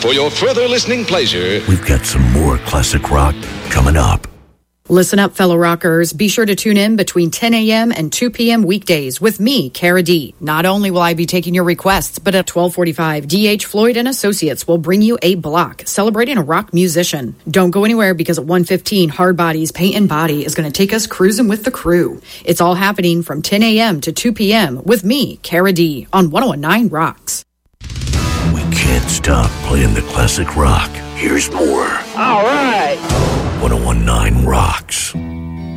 For your further listening pleasure, we've got some more classic rock coming up. Listen up, fellow rockers. Be sure to tune in between 10 a.m. and 2 p.m. weekdays with me, Cara D. Not only will I be taking your requests, but at 12:45, D.H. Floyd and Associates will bring you a block celebrating a rock musician. Don't go anywhere because at 1:15, Hard Bodies Paint and Body is going to take us cruising with the crew. It's all happening from 10 a.m. to 2 p.m. with me, Cara D. on 101.9 Rocks. We can't stop playing the classic rock. Here's more. All right. 101.9 Rocks.